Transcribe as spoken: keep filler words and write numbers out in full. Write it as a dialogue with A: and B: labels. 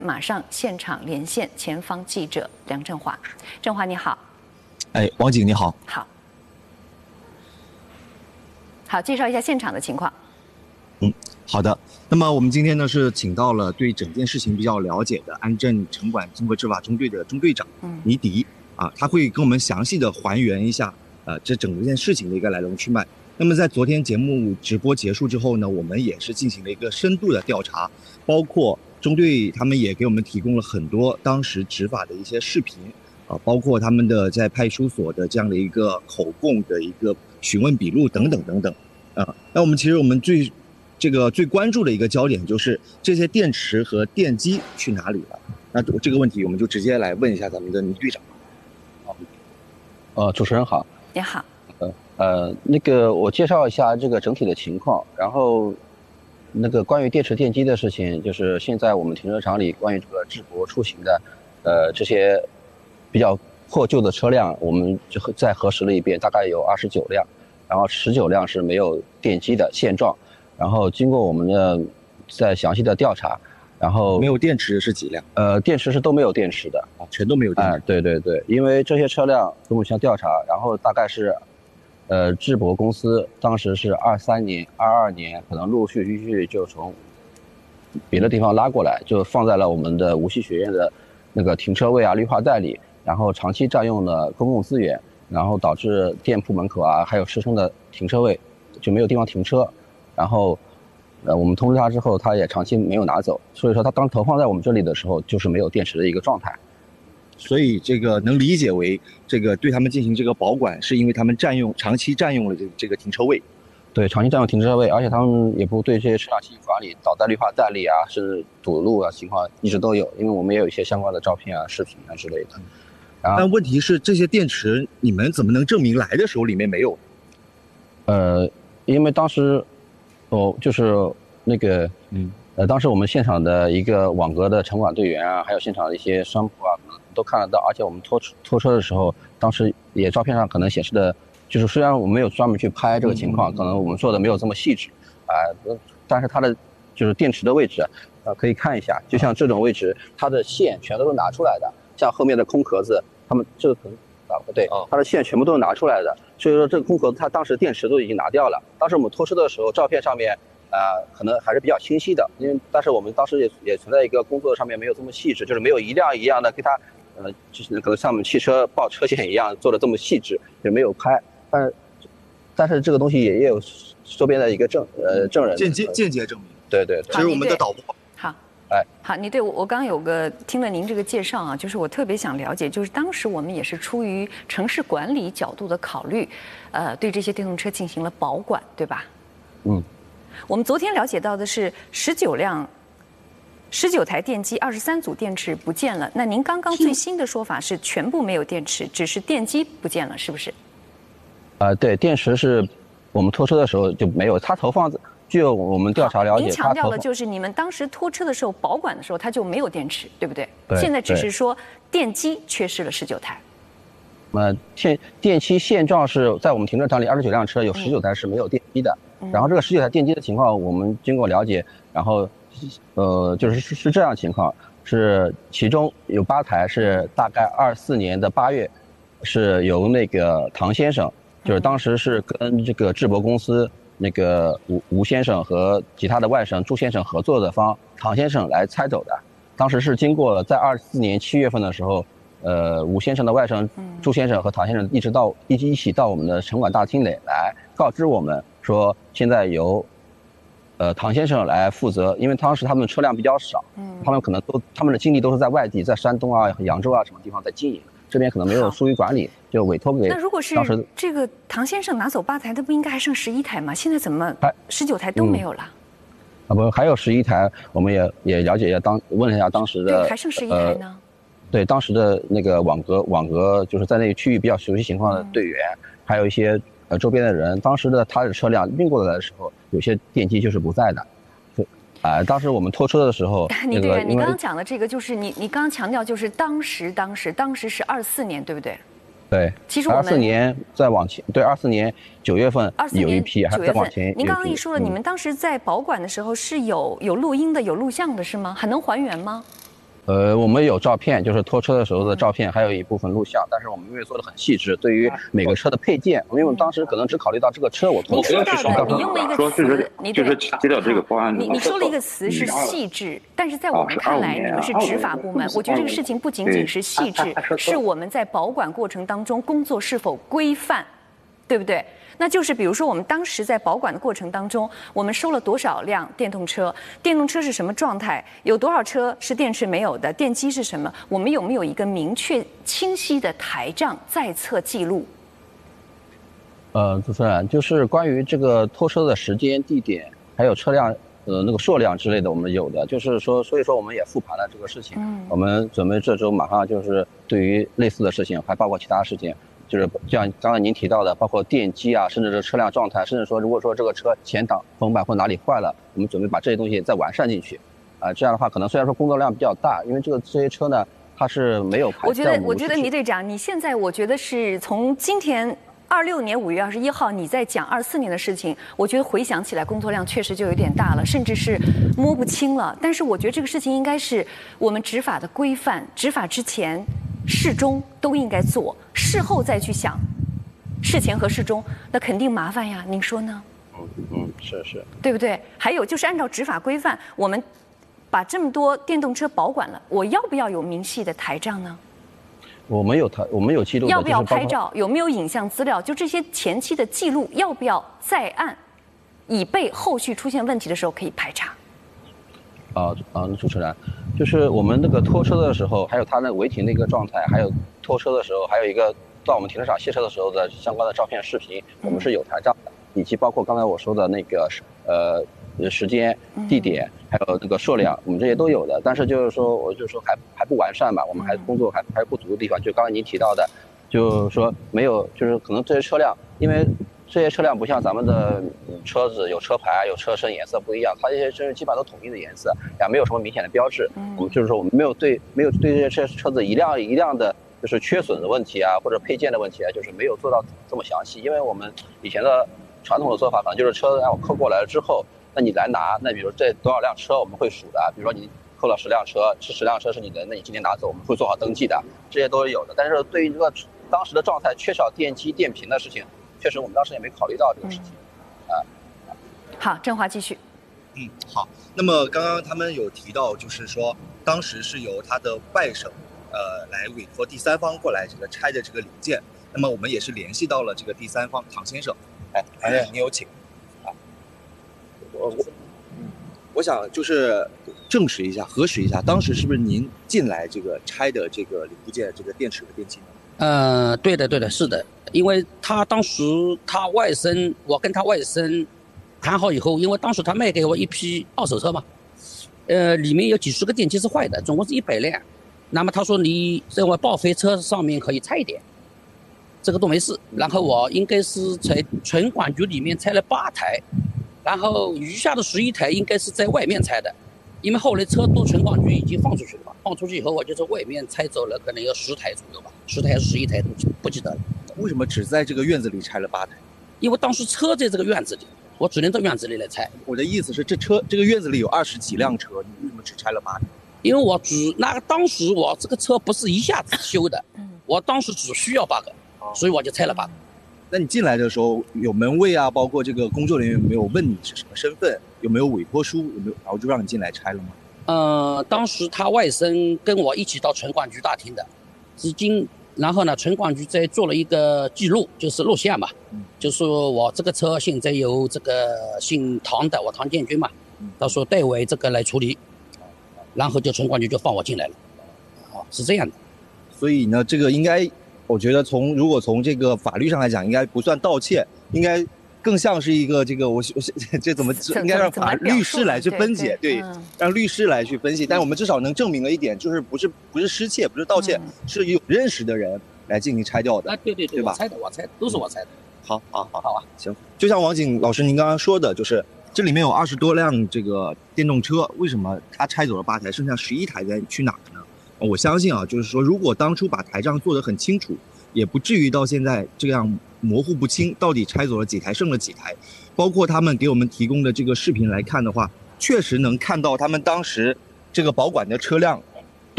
A: 马上现场连线前方记者梁振华。振华你好。
B: 哎，王景你好。
A: 好。好，介绍一下现场的情况。
B: 嗯，好的。那么我们今天呢是请到了对整件事情比较了解的安镇城管综合执法中队的中队长倪迪啊，他会跟我们详细的还原一下呃这整件事情的一个来龙去脉。那么在昨天节目直播结束之后呢，我们也是进行了一个深度的调查，包括中队他们也给我们提供了很多当时执法的一些视频啊，包括他们的在派出所的这样的一个口供的一个询问笔录等等等等啊。那我们其实我们最这个最关注的一个焦点就是这些电池和电机去哪里了？那这个问题我们就直接来问一下咱们的倪队长。
C: 好，呃，主持人好。
A: 你好。
C: 呃呃，那个我介绍一下这个整体的情况，然后那个关于电池电机的事情，就是现在我们停车场里关于这个智博出行的，呃，这些比较破旧的车辆，我们就再核实了一遍，大概有二十九辆，然后十九辆是没有电机的现状。然后经过我们的再详细的调查，然后
B: 没有电池是几辆？
C: 呃，电池是都没有电池的
B: 啊，全都没有电池。
C: 哎，对对对，因为这些车辆目前调查，然后大概是，呃，智博公司当时是二三年、二二年，可能陆陆续续就从别的地方拉过来，就放在了我们的无锡学院的那个停车位啊、绿化带里，然后长期占用了公共资源，然后导致店铺门口啊，还有师生的停车位就没有地方停车。然后，呃，我们通知他之后，他也长期没有拿走，所以说他当投放在我们这里的时候，就是没有电池的一个状态。
B: 所以这个能理解为这个对他们进行这个保管，是因为他们占用长期占用了这这个停车位。
C: 对，长期占用停车位，而且他们也不对这些车辆进行管理，倒在绿化带里啊，甚至堵路啊情况一直都有，因为我们也有一些相关的照片啊、视频啊之类的。
B: 然后但问题是，这些电池你们怎么能证明来的时候里面没有？
C: 呃，因为当时。哦，就是那个，嗯，呃，当时我们现场的一个网格的城管队员啊，还有现场的一些商铺啊，都看得到。而且我们拖车拖车的时候，当时也照片上可能显示的，就是虽然我们没有专门去拍这个情况，可能我们做的没有这么细致，啊、呃，但是它的就是电池的位置，啊，可以看一下，就像这种位置，它的线全都是拿出来的，像后面的空壳子，他们这个可能。对，它的线全部都是拿出来的，所以说这个空壳子它当时电池都已经拿掉了。当时我们拖车的时候，照片上面啊、呃、可能还是比较清晰的，因为但是我们当时也也存在一个工作上面没有这么细致，就是没有一辆一样的给它，呃，就是可能像我们汽车报车险一样做的这么细致，也没有拍。但是但是这个东西也也有周边的一个证呃证人
B: 间接间接证明。
C: 对对对，
B: 其实我们的导播。
A: 好。
C: 哎，
A: 好，你对我我刚刚有个听了您这个介绍啊，就是我特别想了解，就是当时我们也是出于城市管理角度的考虑，呃，对这些电动车进行了保管，对吧？
C: 嗯，
A: 我们昨天了解到的是十九辆、十九台电机、二十三组电池不见了。那您刚刚最新的说法是全部没有电池，只是电机不见了，是不是？
C: 啊、呃，对，电池是我们拖车的时候就没有，它投放。据我们调查了解，
A: 您强调了就是你们当时拖车的时候保管的时候，它就没有电池，对不对？
C: 对。
A: 现在只是说电机缺失了十九台。
C: 呃，电电机现状是在我们停车场里二十九辆车，有十九台是没有电机的。嗯、然后这个十九台电机的情况，我们经过了解，然后呃，就是是是这样情况，是其中有八台是大概二四年的八月，是由那个唐先生，就是当时是跟这个智博公司。那个吴吴先生和其他的外甥朱先生合作的方唐先生来拆走的，当时是经过在二四年七月份的时候，呃，吴先生的外甥朱先生和唐先生一直到一起一起到我们的城管大厅里来告知我们说，现在由呃唐先生来负责，因为当时他们车辆比较少，他们可能都他们的精力都是在外地，在山东啊、扬州啊什么地方在经营。这边可能没有疏于管理，就委托给。
A: 那如果是这个唐先生拿走八台，那不应该还剩十一台吗？现在怎么十九台都没有了？
C: 嗯、啊不，还有十一台，我们也也了解一下当问了一下当时的。
A: 对，还剩十一台呢、呃。
C: 对，当时的那个网格网格就是在那个区域比较熟悉情况的队员，嗯、还有一些呃周边的人，当时的他的车辆运过来的时候，有些电机就是不在的。啊、呃，当时我们拖车的时候，
A: 你对、那个、你刚刚讲的这个，就是你你刚刚强调，就是当时当时当时是二四年，对不对？
C: 对，
A: 其实我们
C: 二四年再往前，对，二四年九月份有一批，还再往前。
A: 您刚刚一说了，嗯、你们当时在保管的时候是有有录音的，有录像的，是吗？还能还原吗？
C: 呃，我们有照片，就是拖车的时候的照片，还有一部分录像，但是我们因为做的很细致，对于每个车的配件，因为我们当时可能只考虑到这个车我拖。
A: 你说到的，你用了一个词，你
D: 就是接到这个报案，
A: 你你说了一个词是细致，但是在我们看来，你们是执法部门，我觉得这个事情不仅仅是细致，是我们在保管过程当中工作是否规范，对不对？那就是比如说，我们当时在保管的过程当中，我们收了多少辆电动车？电动车是什么状态？有多少车是电池没有的？电机是什么？我们有没有一个明确、清晰的台账在册记录？
C: 呃，主持人，就是关于这个拖车的时间、地点，还有车辆呃那个数量之类的，我们有的。就是说，所以说我们也复盘了这个事情。嗯。我们准备这周马上就是对于类似的事情，还包括其他事情。就是像刚才您提到的，包括电机啊，甚至是车辆状态，甚至说如果说这个车前挡风板或哪里坏了，我们准备把这些东西再完善进去，啊、呃，这样的话可能虽然说工作量比较大，因为这个这些车呢它是没有排。
A: 我觉得，我觉得倪队长，你现在我觉得是从今天二六年五月二十一号你在讲二四年的事情，我觉得回想起来工作量确实就有点大了，甚至是摸不清了。但是我觉得这个事情应该是我们执法的规范，执法之前。事中都应该做，事后再去想，事前和事中，那肯定麻烦呀，您说呢？
C: 嗯嗯，是是，
A: 对不对？还有就是按照执法规范，我们把这么多电动车保管了，我要不要有明细的台账呢？
C: 我们有台，我们有记录的。
A: 要不要拍照？有没有影像资料？就这些前期的记录，要不要在案，以备后续出现问题的时候可以排查？
C: 啊啊，主持人，就是我们那个拖车的时候，还有它那违停的一个状态，还有拖车的时候，还有一个到我们停车场卸车的时候的相关的照片、视频，我们是有台账的，以及包括刚才我说的那个呃时间、地点，还有那个数量，我们这些都有的。但是就是说，我就说还还不完善吧，我们还工作还还有不足的地方。就刚才您提到的，就是说没有，就是可能这些车辆，因为。这些车辆不像咱们的车子有车牌有车身颜色不一样，它这些车基本上都统一的颜色，也没有什么明显的标志。嗯，我们就是说我们没有对没有对这些车车子一辆一辆的就是缺损的问题啊，或者配件的问题啊，就是没有做到这么详细。因为我们以前的传统的做法可能就是车让我扣过来了之后，那你来拿，那比如这多少辆车我们会数的，比如说你扣了十辆车，是十辆车是你的，那你今天拿走我们会做好登记的，这些都是有的。但是对于这个当时的状态缺少电机电瓶的事情。确实，我们当时也没考虑到这个事情，啊、
A: 嗯。好，振华继续。
B: 嗯，好。那么刚刚他们有提到，就是说当时是由他的外省，呃，来委托第三方过来这个拆的这个零件。那么我们也是联系到了这个第三方唐先生。哎，唐先生，你有请。啊，我我嗯，我想就是证实一下、核实一下，当时是不是您进来这个拆的这个零部件、这个电池和电机呢？
E: 呃，对的，对的，是的，因为他当时他外甥，我跟他外甥谈好以后，因为当时他卖给我一批二手车嘛，呃，里面有几十个电机是坏的，总共是一百辆。那么他说你在我报废车上面可以拆一点，这个都没事。然后我应该是在城管局里面拆了八台，然后余下的十一台应该是在外面拆的。因为后来车都城管局已经放出去了嘛，放出去以后我就在外面拆走了，可能有十台左右吧，十台还是十一台，不记得了。
B: 为什么只在这个院子里拆了八台？
E: 因为当时车在这个院子里，我只能到院子里来拆。
B: 我的意思是，这车这个院子里有二十几辆车，你为什么只拆了八台？
E: 因为我只那个当时我这个车不是一下子修的，我当时只需要八个，所以我就拆了八个。
B: 那你进来的时候有门卫啊，包括这个工作人员有没有问你是什么身份，有没有委托书，有没有，然后就让你进来拆了吗？
E: 呃，当时他外甥跟我一起到城管局大厅的，至今，然后呢，城管局在做了一个记录，就是录像嘛，嗯、就是我这个车现在由这个姓唐的，我唐建军嘛，他说代为这个来处理，然后就城管局就放我进来了，哦，是这样的。
B: 所以呢，这个应该。我觉得从如果从这个法律上来讲，应该不算盗窃，应该更像是一个这个我我这怎么应该让法律师来去分解，对，对嗯、让律师来去分析。但我们至少能证明了一点，就是不是不是失窃，不是盗窃，嗯、是有认识的人来进行拆掉的。
E: 啊，对对对，
B: 对吧？
E: 我猜的，我猜的，都是我猜的。
B: 好，好，好，
E: 好啊，
B: 行。就像王景老师您刚刚说的，就是这里面有二十多辆这个电动车，为什么他拆走了八台，剩下十一台在去哪儿呢？我相信啊，就是说，如果当初把台账做得很清楚，也不至于到现在这样模糊不清，到底拆走了几台，剩了几台。包括他们给我们提供的这个视频来看的话，确实能看到他们当时这个保管的车辆